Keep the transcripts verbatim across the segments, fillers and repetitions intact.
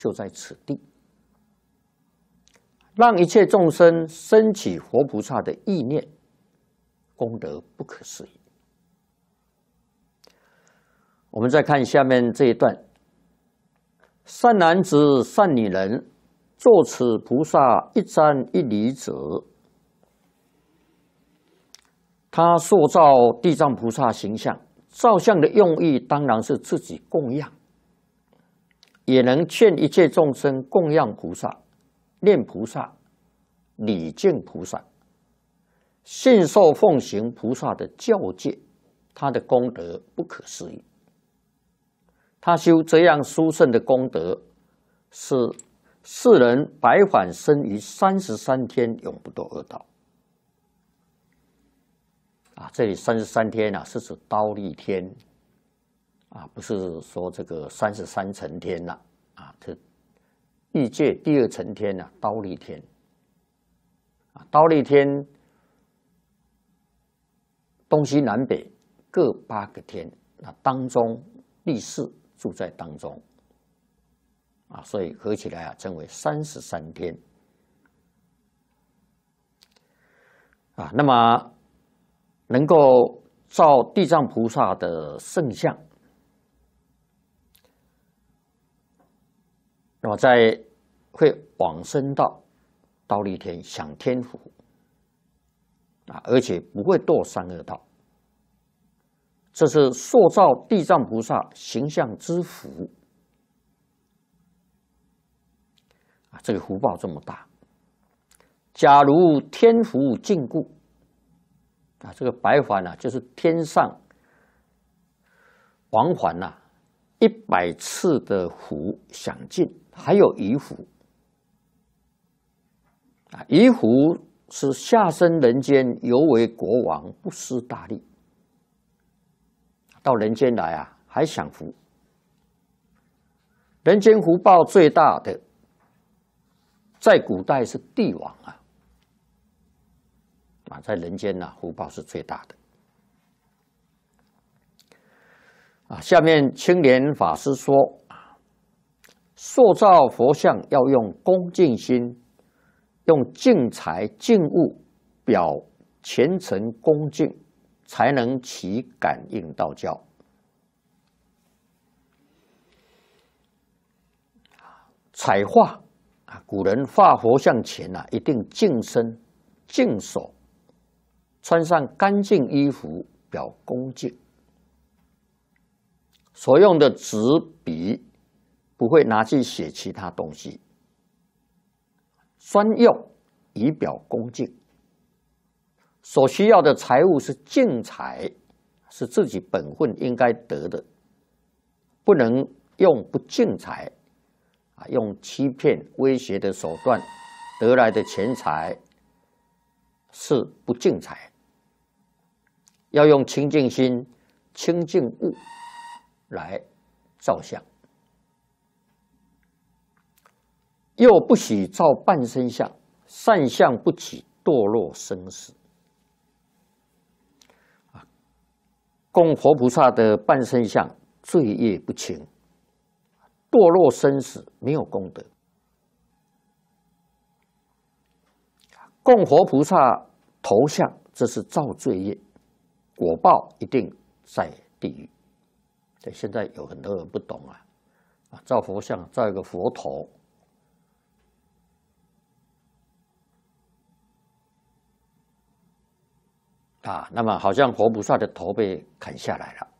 就在此地，让一切众生升起活菩萨的意念，功德不可思议。我们再看下面这一段：善男子、善女人，作此菩萨一瞻一礼者，他塑造地藏菩萨形象，造像的用意当然是自己供养，也能劝一切众生供养菩萨、念菩萨、礼敬菩萨，信受奉行菩萨的教戒，他的功德不可思议。他修这样殊胜的功德，是世人百返生于三十三天，永不堕恶道。啊，这里三十三天啊，是指忉利天，啊，不是说这个三十三层天呐，啊，这欲界第二层天呐，忉利天。啊，忉利天东西南北各八个天，那当中立世住在当中，啊，所以合起来啊，称为三十三天。啊，那么能够照地藏菩萨的圣像，那么在会往生到忉利天享天福，啊，而且不会堕三恶道。这是塑造地藏菩萨形象之福啊！这个福报这么大，假如天福尽故啊，这个白还啊，就是天上往返呐，一百次的福享尽，还有余福啊！余福是下生人间，犹为国王，不失大利。到人间来啊，还享福。人间福报最大的，在古代是帝王啊，啊，在人间呐、啊，福报是最大的。啊，下面青莲法师说啊，塑造佛像要用恭敬心，用敬财敬物表虔诚恭敬，才能起感应道交。彩画啊，古人画佛像前啊，一定净身、净手，穿上干净衣服，表恭敬。所用的纸笔不会拿去写其他东西，专用以表恭敬。所需要的财物是净财，是自己本分应该得的，不能用不净财啊，用欺骗、威胁的手段得来的钱财是不净财。要用清净心、清净物来照相，又不许照半身像，善相不起堕落生死。供佛菩萨的半身像，罪业不轻，堕落生死，没有功德。供佛菩萨头像，这是造罪业，果报一定在地狱。对，现在有很多人不懂啊，啊，造佛像，造一个佛头，啊，那么好像佛菩萨的头被砍下来了，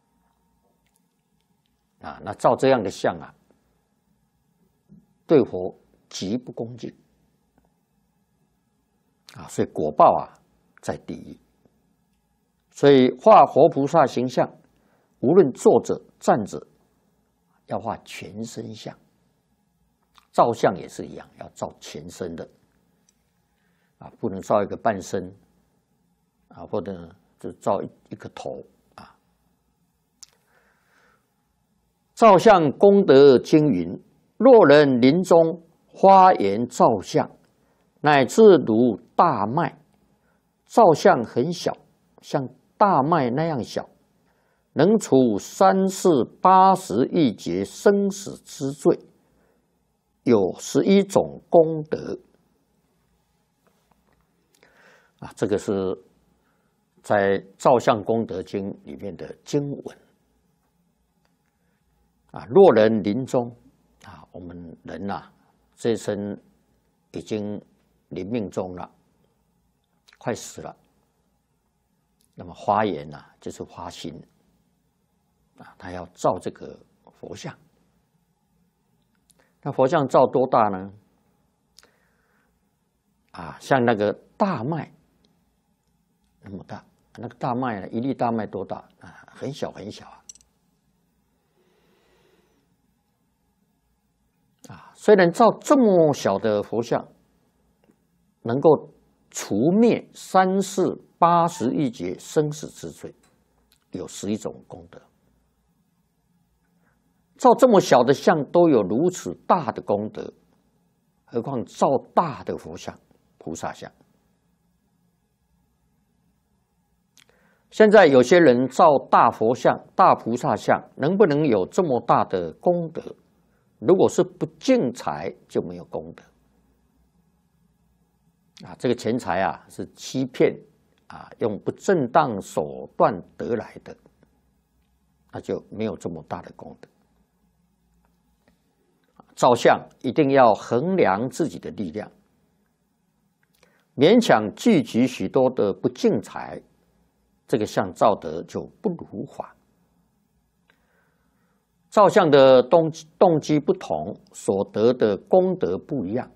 啊，那照这样的像啊，对佛极不恭敬，啊，所以果报啊在地狱。所以画佛菩萨形象，无论坐着站着，要画全身像。照相也是一样，要照全身的，啊，不能照一个半身。啊，或者就照一个头啊。照相功德经云：若人临终花颜照相，乃至如大麦，照相很小，像大麦那样小，能除三世八十亿劫生死之罪， 有十一种功德啊，这个是在《照相功德经》里面的经文啊。若人临终啊，我们人呐、啊，这一生已经临命终了，快死了。那么发言呐、啊，就是发心啊，他要造这个佛像。那佛像造多大呢？啊，像那个大麦那么大，那个大麦呢，一粒大麦多大啊？很小很小啊。啊，虽然造这么小的佛像，能够除灭三世八十亿劫生死之罪，有十一种功德。造这么小的像都有如此大的功德，何况造大的佛像、菩萨像？现在有些人造大佛像、大菩萨像，能不能有这么大的功德？如果是不净财，就没有功德。啊，这个钱财啊是欺骗啊，用不正当手段得来的，那就没有这么大的功德。造像一定要衡量自己的力量，勉强聚集许多的不净财，这个像造得就不如法。造像的动动机不同，所得的功德不一样。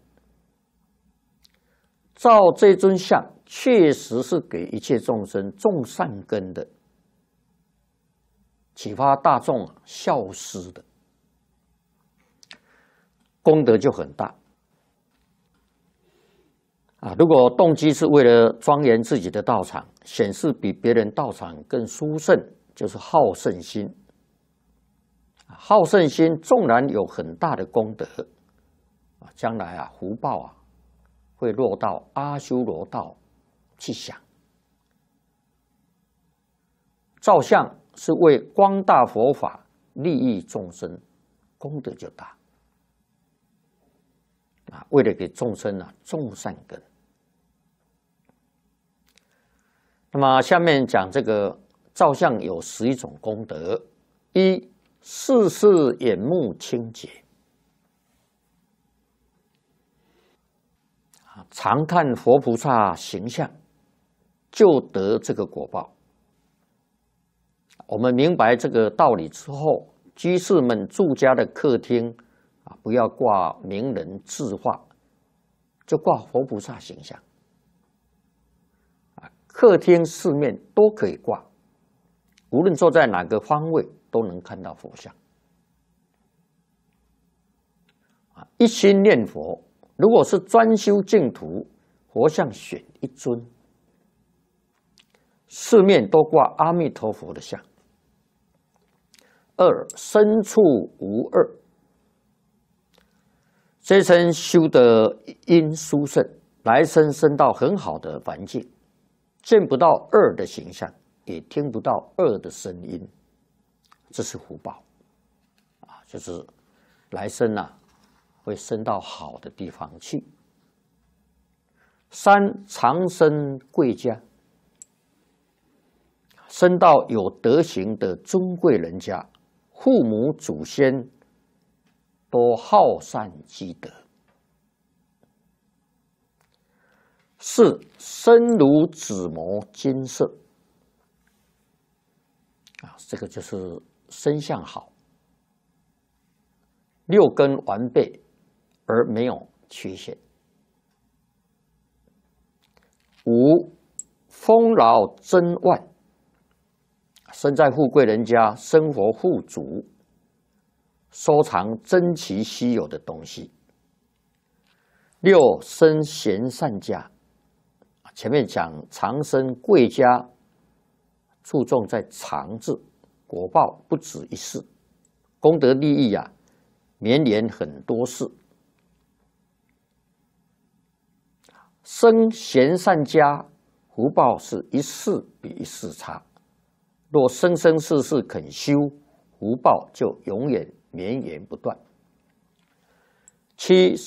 造这尊像确实是给一切众生种善根的，启发大众孝思的，功德就很大啊！如果动机是为了庄严自己的道场，显示比别人道场更殊胜，就是好胜心。好胜心纵然有很大的功德啊，将来啊福报啊会落到阿修罗道去享。造像是为光大佛法、利益众生，功德就大啊！为了给众生啊种善根。那么下面讲这个造像有十一种功德：一、事事眼目清洁，常看佛菩萨形象，就得这个果报。我们明白这个道理之后，居士们住家的客厅啊，不要挂名人字画，就挂佛菩萨形象。啊，客厅四面都可以挂，无论坐在哪个方位，都能看到佛像。啊，一心念佛，如果是专修净土，佛像选一尊，四面都挂阿弥陀佛的像。二、身处无二，这生修的因殊胜，来生生到很好的环境，见不到二的形象，也听不到二的声音，这是福报啊，就是来生啊会升到好的地方去。三、长生贵家，升到有德行的尊贵人家，父母祖先都好善积德。四、身如紫磨金色，啊，这个就是身相好，六根完备而没有缺陷。五、丰饶珍万，身在富贵人家，生活富足，收藏珍奇稀有的东西。六、生贤善家，前面讲长生贵家，注重在长字，果报不止一世，功德利益啊，绵延很多世。生贤善家，福报是一世比一世差。若生生世世肯修，福报就永远绵延不断。七七